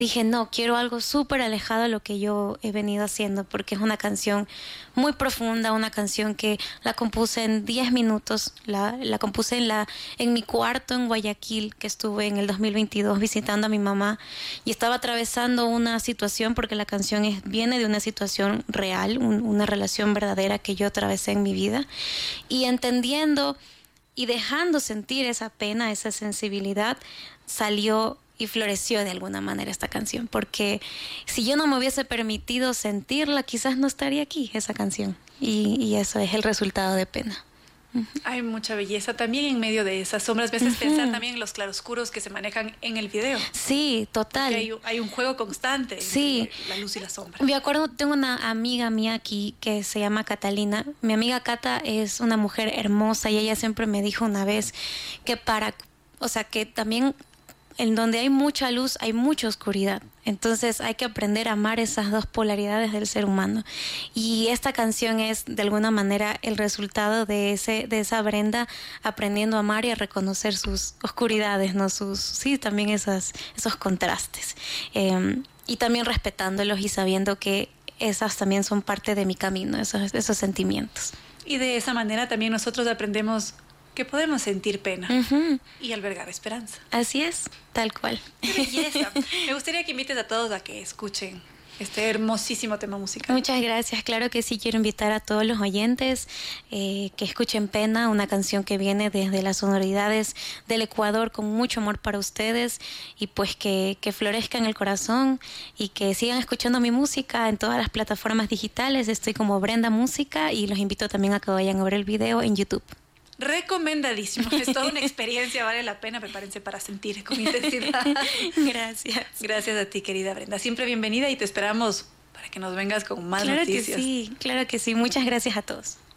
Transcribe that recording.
Dije, no, quiero algo súper alejado de lo que yo he venido haciendo, porque es una canción muy profunda, una canción que la compuse en 10 minutos, la compuse en mi cuarto en Guayaquil, que estuve en el 2022 visitando a mi mamá, y estaba atravesando una situación, porque la canción viene de una situación real, una relación verdadera que yo atravesé en mi vida, y entendiendo y dejando sentir esa pena, esa sensibilidad, salió y floreció de alguna manera esta canción, porque si yo no me hubiese permitido sentirla, quizás no estaría aquí esa canción, y eso es el resultado de Pena. Hay mucha belleza también en medio de esas sombras. Me haces pensar también en los claroscuros que se manejan en el video. Sí, total. Hay un juego constante sí. entre la luz y la sombra. Me acuerdo, tengo una amiga mía aquí que se llama Catalina. Mi amiga Cata es una mujer hermosa y ella siempre me dijo una vez que que también en donde hay mucha luz hay mucha oscuridad. Entonces hay que aprender a amar esas dos polaridades del ser humano. Y esta canción es de alguna manera el resultado de esa Brenda aprendiendo a amar y a reconocer sus oscuridades, ¿no? También esos contrastes. Y también respetándolos y sabiendo que esas también son parte de mi camino, esos sentimientos. Y de esa manera también nosotros aprendemos que podemos sentir pena y albergar esperanza. Así es, tal cual. ¡Qué belleza! Me gustaría que invites a todos a que escuchen este hermosísimo tema musical. Muchas gracias. Claro que sí, quiero invitar a todos los oyentes que escuchen Pena, una canción que viene desde las sonoridades del Ecuador con mucho amor para ustedes, y pues que florezca en el corazón y que sigan escuchando mi música en todas las plataformas digitales. Estoy como Brenda Música y los invito también a que vayan a ver el video en YouTube. Recomendadísimo, es toda una experiencia, vale la pena, prepárense para sentir con intensidad. Gracias. Gracias a ti, querida Brenda, siempre bienvenida y te esperamos para que nos vengas con más noticias. Claro que sí, muchas gracias a todos.